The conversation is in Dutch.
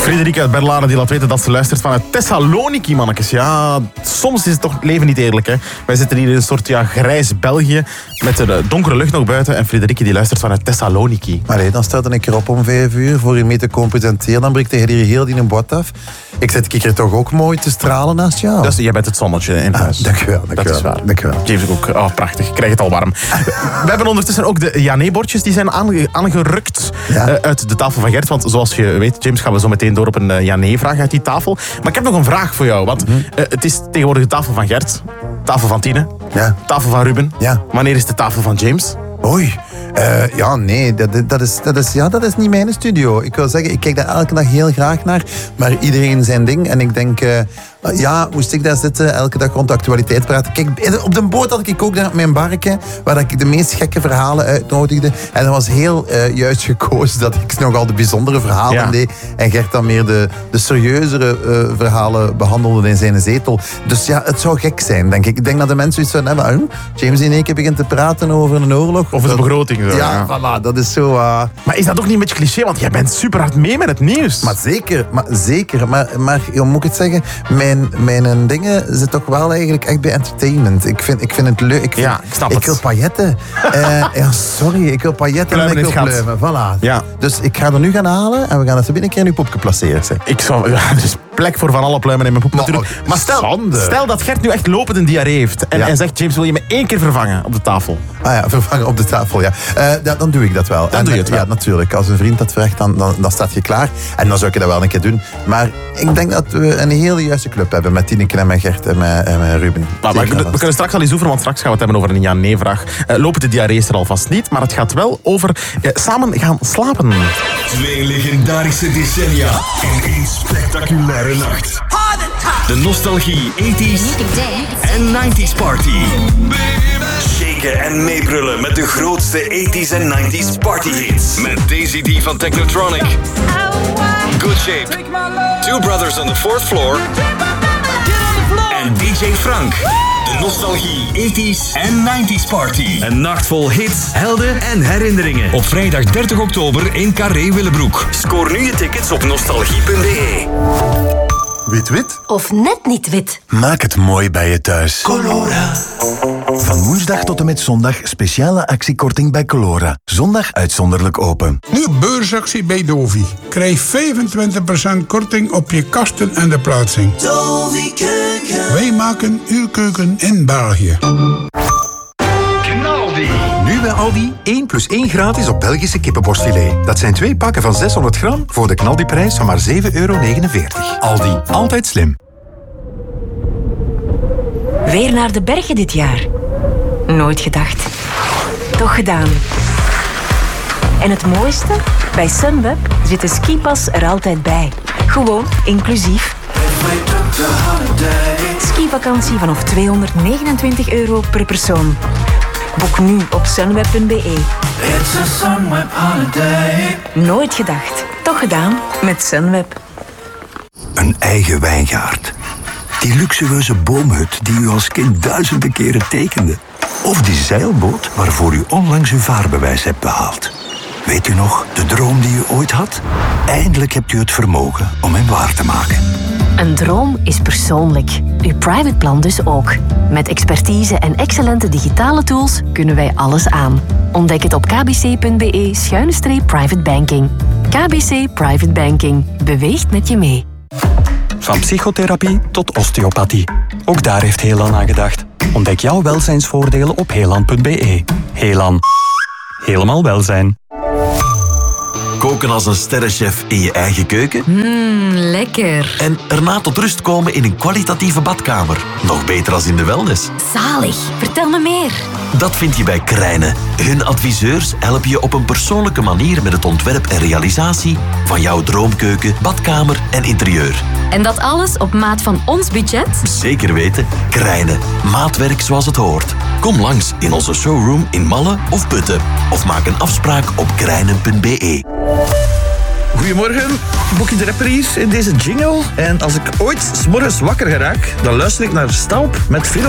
Frederike uit Berlaren die laat weten dat ze luistert vanuit Thessaloniki, mannetjes. Ja, soms is het toch leven niet eerlijk, hè. Wij zitten hier in een soort grijs België met de donkere lucht nog buiten. En Frederike die luistert vanuit Thessaloniki. Allee, dan staat een keer op om 5 uur voor je mee te komen presenteren. Dan breekt hij hier heel die een bord af. Ik zit hier toch ook mooi te stralen naast jou. Dus jij bent het zonnetje in huis. Dankjewel. Dat is waar. Dankjewel. James ook. Oh, prachtig. Ik krijg het al warm. We hebben ondertussen ook de ja-nee-bordjes die zijn aangerukt uit de tafel van Gert. Want zoals je weet, James, gaan we zo meteen door op een ja-nee-vraag uit die tafel. Maar ik heb nog een vraag voor jou. Want het is tegenwoordig de tafel van Gert, tafel van Tine, tafel van Ruben. Ja. Wanneer is de tafel van James? Oei. Nee, dat is niet mijn studio. Ik wil zeggen, ik kijk daar elke dag heel graag naar. Maar iedereen zijn ding. En ik denk, moest ik daar zitten, elke dag rond de actualiteit praten. Kijk, op de boot had ik ook daar op mijn barken, waar ik de meest gekke verhalen uitnodigde. En dat was heel juist gekozen dat ik nogal de bijzondere verhalen deed. En Gert dan meer de serieuzere verhalen behandelde in zijn zetel. Dus ja, het zou gek zijn, denk ik. Ik denk dat de mensen zoiets van hebben. James in één keer begint te praten over een oorlog. Of de begroting. Zo, ja, voilà, dat is zo... Maar is dat ook niet een beetje cliché? Want jij bent super hard mee met het nieuws. Maar zeker. Maar hoe moet ik het zeggen? Mijn dingen zitten toch wel eigenlijk echt bij entertainment. Ik vind het leuk. Ik snap het. Ik wil pailletten. Ik wil pailletten en ik wil pluimen. Voilà. Ja. Dus ik ga er nu gaan halen en we gaan het zo binnen een keer in uw popje placeren. Zeg. Er is plek voor van alle pluimen in mijn poep natuurlijk. Maar stel dat Gert nu echt lopend een diarree heeft. En hij zegt, James, wil je me 1 keer vervangen op de tafel? Vervangen op de tafel, ja. Dan doe ik dat wel. Dan doe je het wel. Ja, natuurlijk. Als een vriend dat vraagt, dan staat je klaar. En dan zou ik dat wel een keer doen. Maar ik denk dat we een hele juiste club hebben met Tineke en met Gert en met Ruben. Maar we kunnen straks al eens oefenen, want straks gaan we het hebben over een ja-nee-vraag. Lopen de diarree er alvast niet, maar het gaat wel over samen gaan slapen. 2 legendarische decennia in 1 spectaculaire nacht. De nostalgie 80s en 90s party. Shaken en meebrullen met de grootste 80s en 90s partyhits. Met Daisy D van Technotronic. Good Shape. Two Brothers on the Fourth Floor. En DJ Frank. De nostalgie 80s en 90s party. Een nacht vol hits, helden en herinneringen. Op vrijdag 30 oktober in Carré Willebroek. Scoor nu je tickets op nostalgie.be. Wit-wit? Of net niet wit. Maak het mooi bij je thuis. Colora. Van woensdag tot en met zondag speciale actiekorting bij Colora. Zondag uitzonderlijk open. Nu beursactie bij Dovi. Krijg 25% korting op je kasten en de plaatsing. Dovi Keuken. Wij maken uw keuken in België. Nu bij Aldi 1 + 1 gratis op Belgische kippenborstfilet. Dat zijn 2 pakken van 600 gram voor de knaldiprijs van maar €7,49. Aldi, altijd slim. Weer naar de bergen dit jaar. Nooit gedacht. Toch gedaan. En het mooiste? Bij Sunweb zit de skipas er altijd bij. Gewoon inclusief. Skivakantie vanaf €229 per persoon. Boek nu op sunweb.be. Nooit gedacht. Toch gedaan met Sunweb. Een eigen wijngaard. Die luxueuze boomhut die u als kind duizenden keren tekende. Of die zeilboot waarvoor u onlangs uw vaarbewijs hebt behaald. Weet u nog, de droom die u ooit had? Eindelijk hebt u het vermogen om hem waar te maken. Een droom is persoonlijk. Uw private plan dus ook. Met expertise en excellente digitale tools kunnen wij alles aan. Ontdek het op kbc.be/private banking. KBC Private Banking. Beweegt met je mee. Van psychotherapie tot osteopathie. Ook daar heeft Helan aan gedacht. Ontdek jouw welzijnsvoordelen op helan.be. Helan. Helemaal welzijn. Koken als een sterrenchef in je eigen keuken? Lekker. En erna tot rust komen in een kwalitatieve badkamer. Nog beter als in de wellness. Zalig. Vertel me meer. Dat vind je bij Krijnen. Hun adviseurs helpen je op een persoonlijke manier met het ontwerp en realisatie van jouw droomkeuken, badkamer en interieur. En dat alles op maat van ons budget? Zeker weten. Krijnen. Maatwerk zoals het hoort. Kom langs in onze showroom in Malle of Putten. Of maak een afspraak op krijnen.be. Goedemorgen, Boekie de Rapper hier in deze jingle. En als ik ooit 's morgens wakker geraak, dan luister ik naar Stamp met Phil.